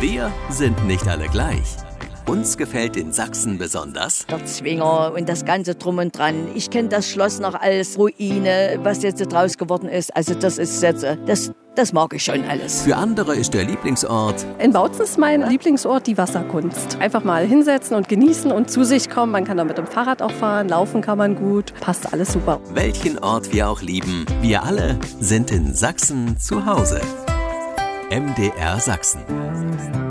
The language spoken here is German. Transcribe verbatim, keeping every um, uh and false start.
Wir sind nicht alle gleich. Uns gefällt in Sachsen besonders der Zwinger und das Ganze drum und dran. Ich kenne das Schloss noch als Ruine, was jetzt draus geworden ist. Also das ist jetzt, das, das mag ich schon alles. Für andere ist der Lieblingsort In Bautzen ist mein Lieblingsort die Wasserkunst. Einfach mal hinsetzen und genießen und zu sich kommen. Man kann da mit dem Fahrrad auch fahren, laufen kann man gut. Passt alles super. Welchen Ort wir auch lieben, wir alle sind in Sachsen zu Hause. M D R Sachsen.